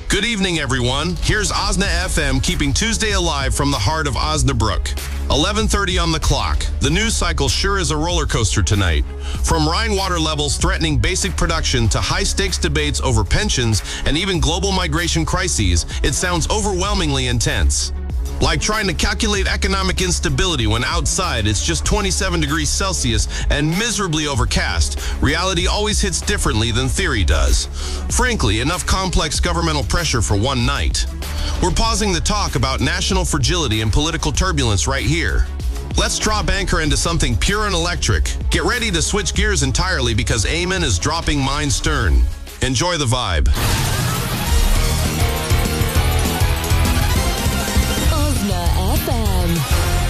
Good evening, everyone. Here's Osna FM keeping Tuesday alive from the heart of Osnabrück. 11:30 on the clock. The news cycle sure is a roller coaster tonight. From Rhine water levels threatening basic production to high-stakes debates over pensions and even global migration crises, it sounds overwhelmingly intense. Like trying to calculate economic instability when outside it's just 27 degrees Celsius and miserably overcast. Reality always hits differently than theory does. Frankly, enough complex governmental pressure for one night. We're pausing the talk about national fragility and political turbulence right here. Let's drop anchor into something pure and electric. Get ready to switch gears entirely because Eamon is dropping Mine Stern. Enjoy the vibe.